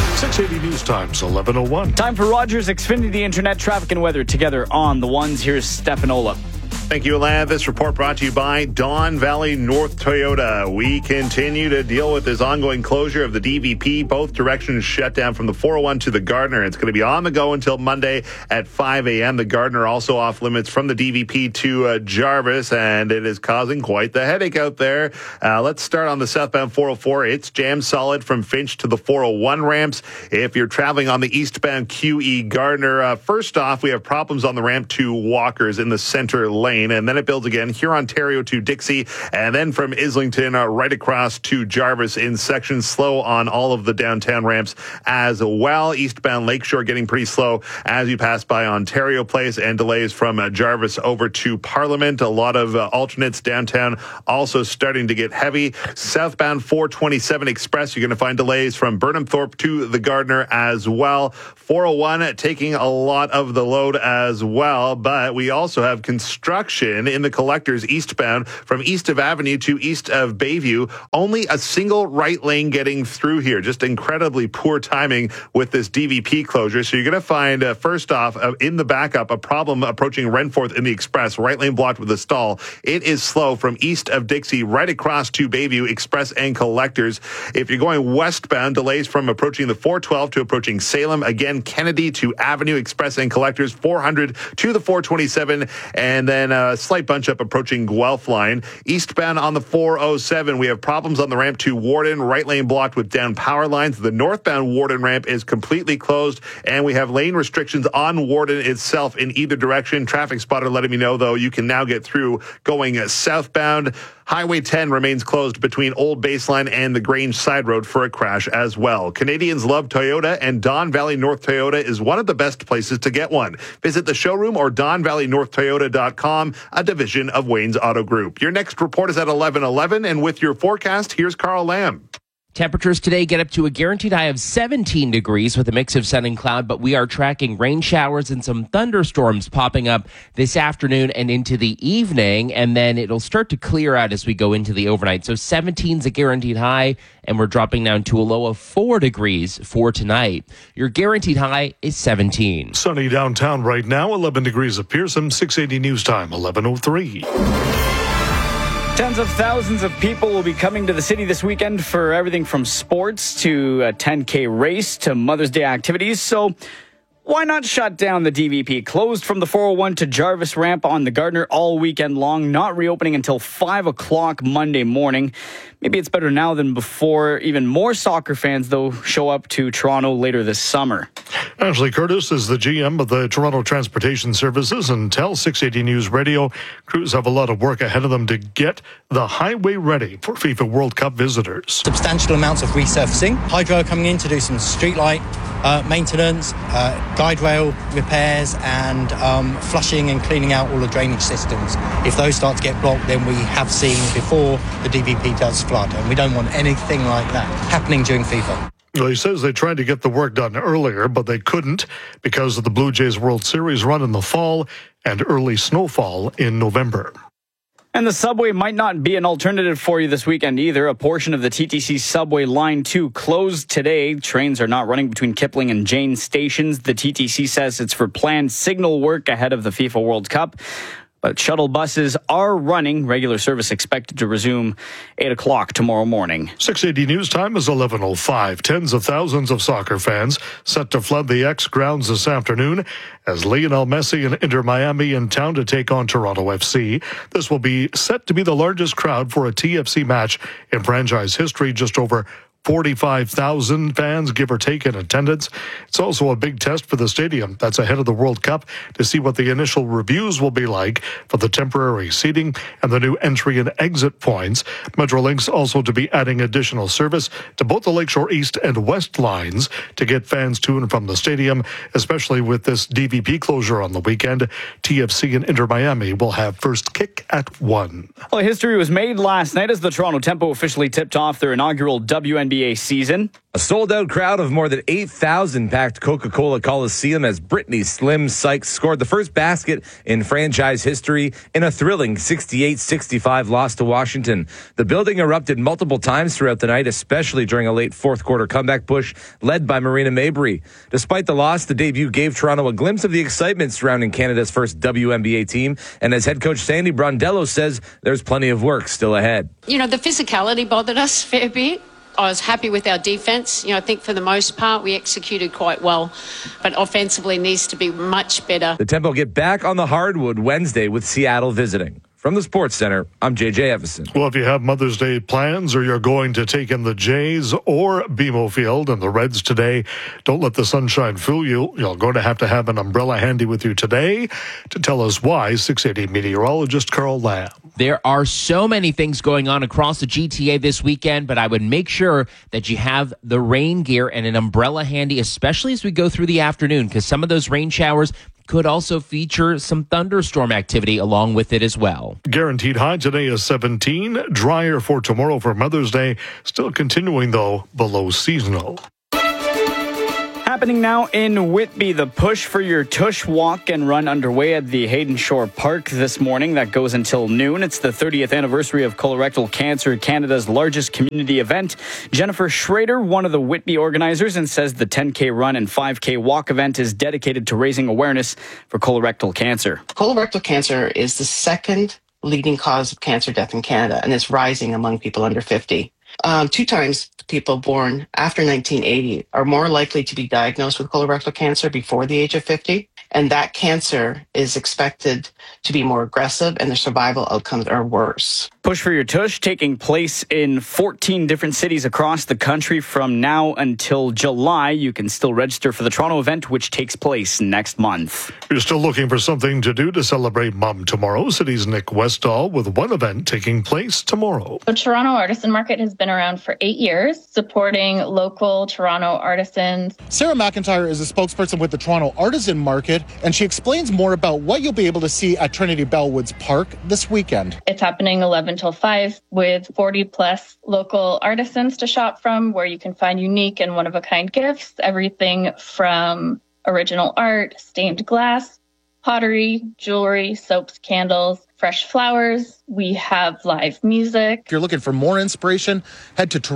680 News Times, 11:01. Time for Rogers Xfinity Internet traffic and weather together on the ones. Here's Stefanola. Thank you, Alain. This report brought to you by Don Valley North Toyota. We continue to deal with this ongoing closure of the DVP. Both directions shut down from the 401 to the Gardiner. It's going to be on the go until Monday at 5 a.m. The Gardiner also off limits from the DVP to Jarvis, and it is causing quite the headache out there. Let's start on the southbound 404. It's jammed solid from Finch to the 401 ramps. If you're traveling on the eastbound QE Gardiner, first off, we have problems on the ramp to Walkers in the center lane. And then it builds again here, Ontario to Dixie, and then from Islington right across to Jarvis in sections. Slow on all of the downtown ramps as well. Eastbound Lakeshore getting pretty slow as you pass by Ontario Place, and delays from Jarvis over to Parliament. A lot of alternates downtown also starting to get heavy. Southbound 427 Express, you're going to find delays from Burnham Thorpe to the Gardiner as well. 401 taking a lot of the load as well, but we also have construction in the collectors eastbound from east of Avenue to east of Bayview. Only a single right lane getting through here. Just incredibly poor timing with this DVP closure. So you're going to find, first off, in the backup, a problem approaching Renforth in the Express. Right lane blocked with a stall. It is slow from east of Dixie right across to Bayview, Express and collectors. If you're going westbound, delays from approaching the 412 to approaching Salem. Again, Kennedy to Avenue, Express and collectors. 400 to the 427, and then a slight bunch up approaching Guelph line. Eastbound on the 407, we have problems on the ramp to Warden. Right lane blocked with down power lines. The northbound Warden ramp is completely closed, and we have lane restrictions on Warden itself in either direction. Traffic spotter letting me know, though, you can now get through going southbound. Highway 10 remains closed between Old Baseline and the Grange Side Road for a crash as well. Canadians love Toyota, and Don Valley North Toyota is one of the best places to get one. Visit the showroom or DonValleyNorthToyota.com, a division of Wayne's Auto Group. Your next report is at 11:11, and with your forecast, here's Carl Lamb. Temperatures today get up to a guaranteed high of 17 degrees with a mix of sun and cloud, but we are tracking rain showers and some thunderstorms popping up this afternoon and into the evening, and then it'll start to clear out as we go into the overnight. So 17 is a guaranteed high, and we're dropping down to a low of 4 degrees for tonight. Your guaranteed high is 17. Sunny downtown right now, 11 degrees at Pearson, 680 News Time, 11:03. Tens of thousands of people will be coming to the city this weekend for everything from sports to a 10K race to Mother's Day activities. So why not shut down the DVP? Closed from the 401 to Jarvis ramp on the Gardiner all weekend long, not reopening until 5 o'clock Monday morning. Maybe it's better now than before. Even more soccer fans, though, show up to Toronto later this summer. Ashley Curtis is the GM of the Toronto Transportation Services and tells 680 News Radio crews have a lot of work ahead of them to get the highway ready for FIFA World Cup visitors. Substantial amounts of resurfacing. Hydro coming in to do some streetlight maintenance, guide rail repairs, and flushing and cleaning out all the drainage systems. If those start to get blocked, then we have seen before the DVP does flood, and we don't want anything like that happening during FIFA. Well, he says they tried to get the work done earlier, but they couldn't because of the Blue Jays World Series run in the fall and early snowfall in November. And the subway might not be an alternative for you this weekend either. A portion of the TTC subway line 2 closed today. Trains are not running between Kipling and Jane stations. The TTC says it's for planned signal work ahead of the FIFA World Cup. But shuttle buses are running. Regular service expected to resume 8 o'clock tomorrow morning. 680 News Time is 11:05. Tens of thousands of soccer fans set to flood the X grounds this afternoon as Lionel Messi and Inter Miami in town to take on Toronto FC. This will be set to be the largest crowd for a TFC match in franchise history. Just over 45,000 fans, give or take, in attendance. It's also a big test for the stadium. That's ahead of the World Cup to see what the initial reviews will be like for the temporary seating and the new entry and exit points. Metrolinx also to be adding additional service to both the Lakeshore East and West lines to get fans to and from the stadium, especially with this DVP closure on the weekend. TFC and Inter Miami will have first kick at 1. Well, history was made last night as the Toronto Tempo officially tipped off their inaugural WNBA season. A sold-out crowd of more than 8,000 packed Coca-Cola Coliseum as Brittany Slim Sykes scored the first basket in franchise history in a thrilling 68-65 loss to Washington. The building erupted multiple times throughout the night, especially during a late fourth-quarter comeback push led by Marina Mabrey. Despite the loss, the debut gave Toronto a glimpse of the excitement surrounding Canada's first WNBA team, and as head coach Sandy Brondello says, there's plenty of work still ahead. You know, the physicality bothered us a fair bit. I was happy with our defense. You know, I think for the most part we executed quite well, but offensively needs to be much better. The Tempo get back on the hardwood Wednesday with Seattle visiting. From the Sports Center, I'm JJ Evison. Well, if you have Mother's Day plans or you're going to take in the Jays or BMO Field and the Reds today, don't let the sunshine fool you. You're going to have an umbrella handy with you today. To tell us why, 680 meteorologist Carl Lamb. There are so many things going on across the GTA this weekend, but I would make sure that you have the rain gear and an umbrella handy, especially as we go through the afternoon, because some of those rain showers could also feature some thunderstorm activity along with it as well. Guaranteed high today is 17. Drier for tomorrow for Mother's Day. Still continuing, though, below seasonal. Happening now in Whitby, the Push for Your Tush walk and run underway at the Hayden Shore Park this morning. That goes until noon. It's the 30th anniversary of Colorectal Cancer, Canada's largest community event. Jennifer Schrader, one of the Whitby organizers, and says the 10K run and 5K walk event is dedicated to raising awareness for colorectal cancer. Colorectal cancer is the second leading cause of cancer death in Canada, and it's rising among people under 50. 2 times people born after 1980 are more likely to be diagnosed with colorectal cancer before the age of 50. And that cancer is expected to be more aggressive and the survival outcomes are worse. Push for Your Tush taking place in 14 different cities across the country from now until July. You can still register for the Toronto event, which takes place next month. You're still looking for something to do to celebrate Mom tomorrow. City's Nick Westall with one event taking place tomorrow. The Toronto Artisan Market has been around for 8 years, supporting local Toronto artisans. Sarah McIntyre is a spokesperson with the Toronto Artisan Market, and she explains more about what you'll be able to see at Trinity Bellwoods Park this weekend. It's happening 11 till 5 with 40 plus local artisans to shop from, where you can find unique and one-of-a-kind gifts, everything from original art, stained glass, pottery, jewelry, soaps, candles, fresh flowers. We have live music. If you're looking for more inspiration, head to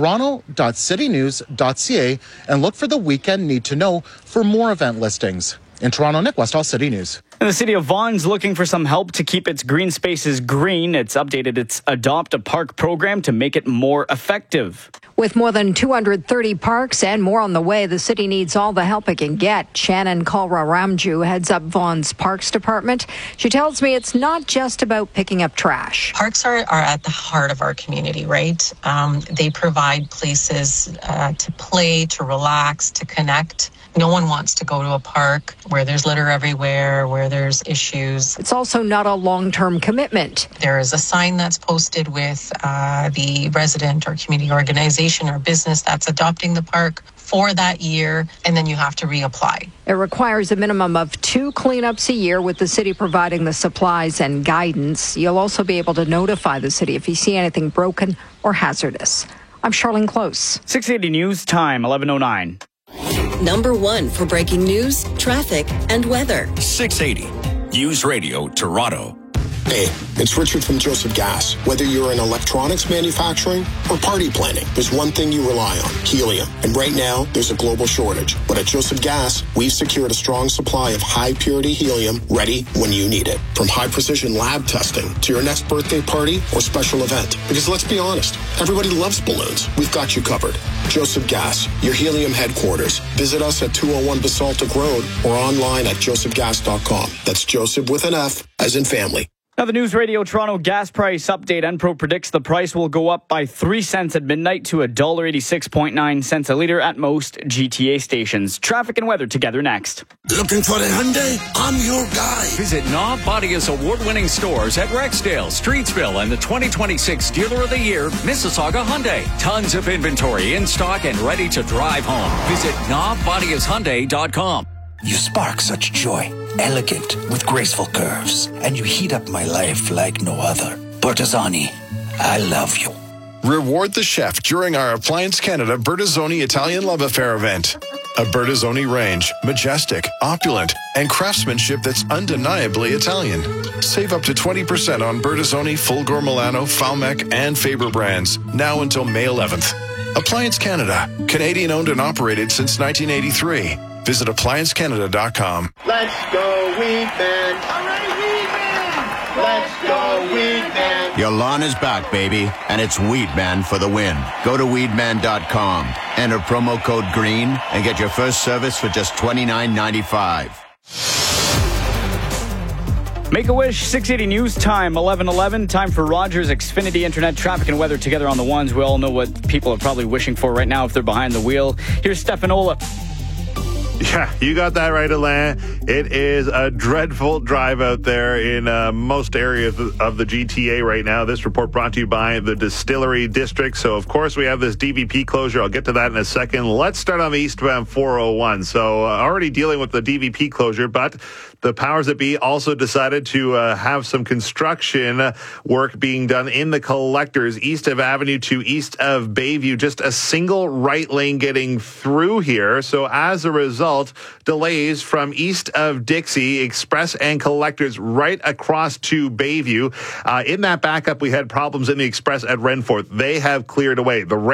toronto.citynews.ca and look for the weekend Need to Know for more event listings. In Toronto, Nick Westall, City News. And the city of Vaughan's looking for some help to keep its green spaces green. It's updated its Adopt a Park program to make it more effective. With more than 230 parks and more on the way, the city needs all the help it can get. Shannon Kalra-Ramju heads up Vaughan's Parks Department. She tells me it's not just about picking up trash. Parks are at the heart of our community, right? They provide places to play, to relax, to connect. No one wants to go to a park where there's litter everywhere, where there's issues. It's also not a long-term commitment. There is a sign that's posted with the resident or community organization or business that's adopting the park for that year, and then you have to reapply. It requires a minimum of 2 cleanups a year, with the city providing the supplies and guidance. You'll also be able to notify the city if you see anything broken or hazardous. I'm Charlene Close. 680 News Time, 11:09. Number 1 for breaking news, traffic, and weather. 680 News Radio Toronto. Hey, it's Richard from Joseph Gas. Whether you're in electronics manufacturing or party planning, there's one thing you rely on, helium. And right now, there's a global shortage. But at Joseph Gas, we've secured a strong supply of high-purity helium ready when you need it. From high-precision lab testing to your next birthday party or special event. Because let's be honest, everybody loves balloons. We've got you covered. Joseph Gas, your helium headquarters. Visit us at 201 Basaltic Road or online at josephgas.com. That's Joseph with an F, as in family. Now, the News Radio Toronto gas price update. Enpro predicts the price will go up by 3 cents at midnight to $1.86.9 a litre at most GTA stations. Traffic and weather together next. Looking for a Hyundai? I'm your guy. Visit Knob Bodia's award-winning stores at Rexdale, Streetsville, and the 2026 Dealer of the Year, Mississauga Hyundai. Tons of inventory in stock and ready to drive home. Visit knobbodiashyundai.com. You spark such joy, elegant with graceful curves, and you heat up my life like no other. Bertazzoni, I love you. Reward the chef during our Appliance Canada Bertazzoni Italian Love Affair event. A Bertazzoni range, majestic, opulent, and craftsmanship that's undeniably Italian. Save up to 20% on Bertazzoni, Fulgor Milano, Falmec, and Faber brands, now until May 11th. Appliance Canada, Canadian owned and operated since 1983. Visit ApplianceCanada.com. Let's go, Weedman. Let's go, Weedman. Your lawn is back, baby, and it's Weedman for the win. Go to Weedman.com, enter promo code GREEN, and get your first service for just $29.95. Make-A-Wish, 680 News Time, 11:11. Time for Rogers Xfinity Internet traffic and weather together on the ones. We all know what people are probably wishing for right now if they're behind the wheel. Here's Stefan Ola. Yeah, you got that right, Alain. It is a dreadful drive out there in most areas of the GTA right now. This report brought to you by the Distillery District. So, of course, we have this DVP closure. I'll get to that in a second. Let's start on the eastbound 401. So, already dealing with the DVP closure, but the powers that be also decided to have some construction work being done in the collectors east of Avenue 2, east of Bayview. Just a single right lane getting through here. So as a result, delays from east of Dixie, Express and collectors right across to Bayview. In that backup, we had problems in the Express at Renforth. They have cleared away. The